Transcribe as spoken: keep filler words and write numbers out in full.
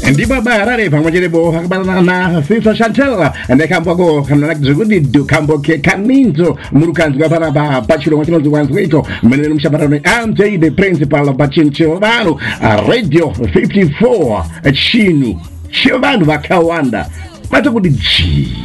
Ndipo barare pamwecherebo akabatana na Sister Chantel ndekambako kanalaki zvekuti dukambo ke kaninzo murukanzwa para pa pachiro chinonzi wanzwa icho menene mushabatano M J the principal pachincho vano radio fifty-four chinu chivanhu vakawanda matokuti ji